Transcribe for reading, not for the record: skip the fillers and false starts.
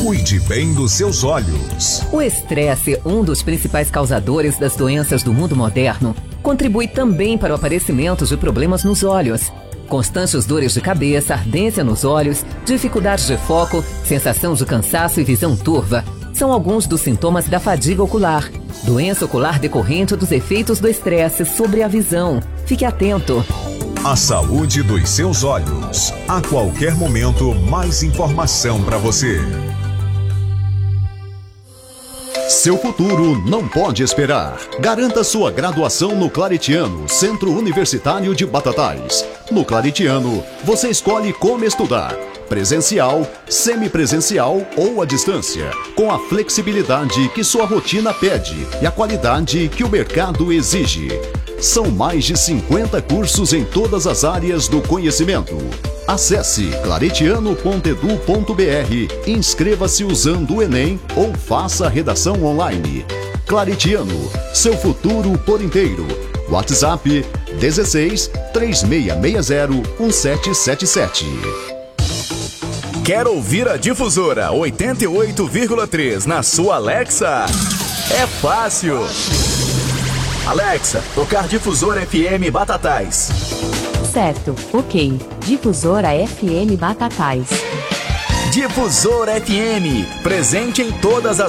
Cuide bem dos seus olhos. O estresse, um dos principais causadores das doenças do mundo moderno, contribui também para o aparecimento de problemas nos olhos. Constantes dores de cabeça, ardência nos olhos, dificuldades de foco, sensação de cansaço e visão turva são alguns dos sintomas da fadiga ocular, doença ocular decorrente dos efeitos do estresse sobre a visão. Fique atento. A saúde dos seus olhos. A qualquer momento, mais informação para você. Seu futuro não pode esperar. Garanta sua graduação no Claretiano, Centro Universitário de Batatais. No Claretiano, você escolhe como estudar: presencial, semipresencial ou à distância, com a flexibilidade que sua rotina pede e a qualidade que o mercado exige. São mais de 50 cursos em todas as áreas do conhecimento. Acesse claretiano.edu.br, inscreva-se usando o Enem ou faça a redação online. Claretiano, seu futuro por inteiro. WhatsApp 16 3660 1777. Quer ouvir a Difusora 88,3 na sua Alexa? É fácil! Alexa, tocar Difusora FM Batatais. Certo, ok. Difusora FM Batatais. Difusora FM, presente em todas as